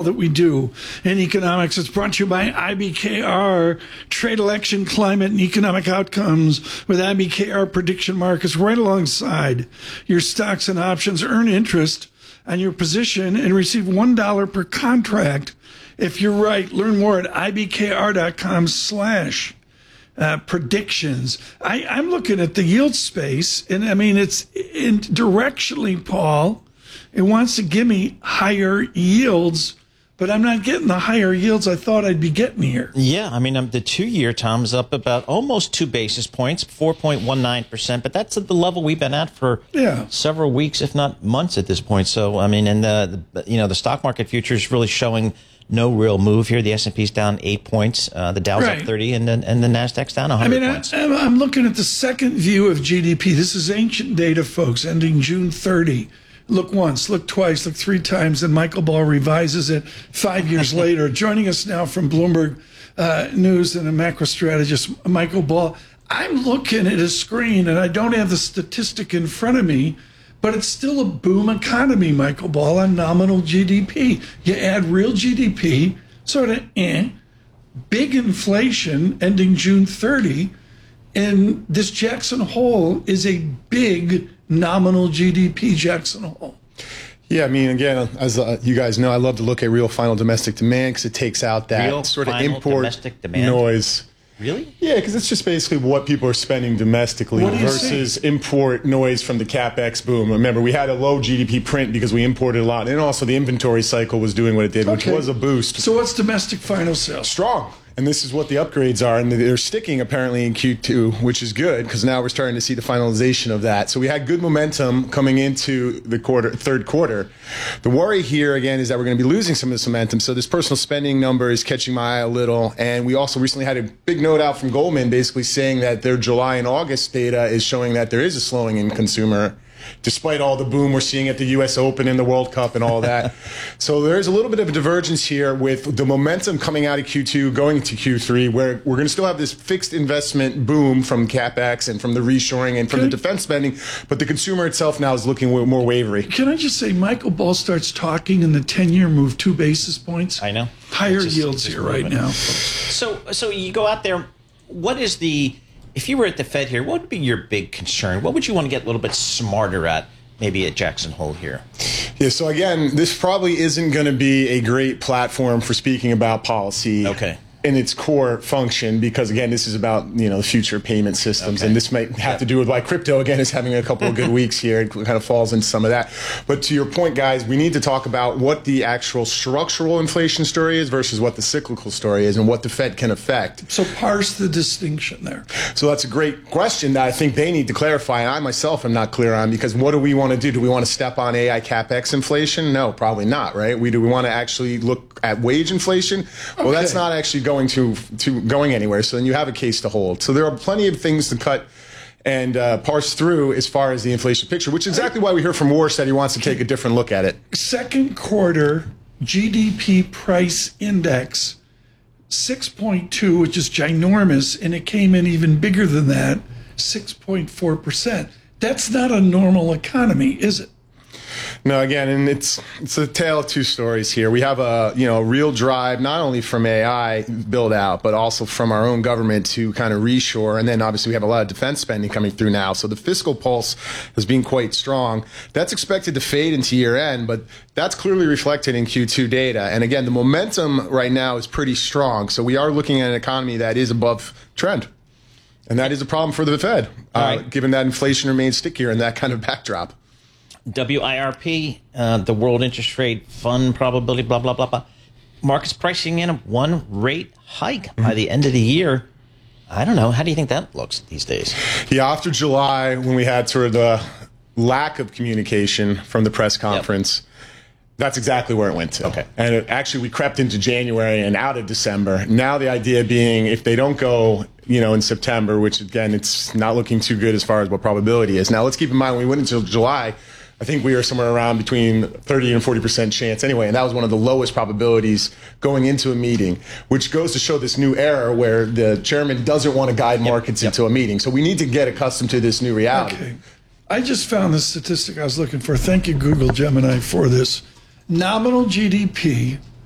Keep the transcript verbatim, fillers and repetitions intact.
that we do in economics. It's brought to you by I B K R, Trade Election, Climate, and Economic Outcomes with I B K R prediction markets right alongside your stocks and options. Earn interest on your position and receive one dollar per contract if you're right. Learn more at ibkr.com slash uh, predictions. I, I'm looking at the yield space, and I mean, it's in directionally, Paul, it wants to give me higher yields, but I'm not getting the higher yields I thought I'd be getting here. Yeah, I mean, um, the two-year, Tom, is up about almost two basis points, four point one nine percent, but that's at the level we've been at for yeah. several weeks, if not months at this point. So, I mean, and the, the you know, the stock market futures really showing no real move here. The S and P's down eight points, uh, the Dow's right. up thirty, and then and the Nasdaq's down one hundred I mean, points. I, I'm looking at the second view of G D P. This is ancient data, folks, ending June thirtieth. Look once, look twice, look three times, and Michael Ball revises it five years later. Joining us now from Bloomberg uh, News and a macro strategist, Michael Ball. I'm looking at a screen, and I don't have the statistic in front of me, but it's still a boom economy, Michael Ball, on nominal G D P. You add real G D P, sort of eh, big inflation ending June thirtieth, and this Jackson Hole is a big nominal G D P Jackson Hole. Yeah, I mean, again, as uh, you guys know, I love to look at real final domestic demand because it takes out that real sort of final import domestic demand? noise. Really? Yeah, because it's just basically what people are spending domestically versus say? import noise from the CapEx boom. Remember, we had a low G D P print because we imported a lot, and also the inventory cycle was doing what it did, Okay. which was a boost. So what's domestic final sales? Strong. And this is what the upgrades are, and they're sticking apparently in Q two, which is good because now we're starting to see the finalization of that. So we had good momentum coming into the quarter, third quarter. The worry here again is that we're going to be losing some of this momentum. So this personal spending number is catching my eye a little, and we also recently had a big note out from Goldman, basically saying that their July and August data is showing that there is a slowing in consumer, despite all the boom we're seeing at the U S Open and the World Cup and all that. So there's a little bit of a divergence here with the momentum coming out of Q two going into Q three, where we're going to still have this fixed investment boom from CapEx and from the reshoring and from Can the defense spending, but the consumer itself now is looking more wavery. Can I just say, Michael Ball starts talking and the ten-year move two basis points? I know. Higher It's just- yields it's here moving. right now. So, so you go out there. What is the, if you were at the Fed here, what would be your big concern? What would you want to get a little bit smarter at, maybe at Jackson Hole here? Yeah, so again, this probably isn't going to be a great platform for speaking about policy. Okay. In its core function, because again, this is about, you know, the future payment systems, Okay. and this might have Yeah. to do with why crypto again is having a couple of good weeks here. It kind of falls into some of that. But to your point, guys, we need to talk about what the actual structural inflation story is versus what the cyclical story is, and what the Fed can affect. So parse the distinction there. So that's a great question that I think they need to clarify, and I myself am not clear on, because what do we want to do? Do we want to step on A I CapEx inflation? No, probably not, right? We do we want to actually look at wage inflation? Well, Okay. that's not actually going to to going anywhere. So then you have a case to hold. So there are plenty of things to cut and uh, parse through as far as the inflation picture, which is exactly why we hear from Warsh that he wants to take a different look at it. Second quarter G D P price index, six point two, which is ginormous, and it came in even bigger than that, six point four percent. That's not a normal economy, is it? No, again, and it's it's a tale of two stories here. We have a you know real drive not only from A I build out, but also from our own government to kind of reshore, and then obviously we have a lot of defense spending coming through now. So the fiscal pulse has been quite strong. That's expected to fade into year end, but that's clearly reflected in Q two data. And again, the momentum right now is pretty strong. So we are looking at an economy that is above trend. And that is a problem for the Fed, uh, right. given that inflation remains stickier in that kind of backdrop. W I R P, uh, the World Interest Rate Fund probability, blah, blah, blah, blah. Markets pricing in a one rate hike mm-hmm. by the end of the year. I don't know. How do you think that looks these days? Yeah, after July, when we had sort of the lack of communication from the press conference, yep. that's exactly where it went to. Okay. And it, actually, we crept into January and out of December. Now the idea being, if they don't go, you know, in September, which again, it's not looking too good as far as what probability is. Now, let's keep in mind, when we went into July, I think we were somewhere around between thirty and forty percent chance anyway, and that was one of the lowest probabilities going into a meeting, which goes to show this new era where the chairman doesn't want to guide markets yep. Yep. into a meeting. So we need to get accustomed to this new reality. Okay. I just found the statistic I was looking for. Thank you, Google Gemini, for this. Nominal G D P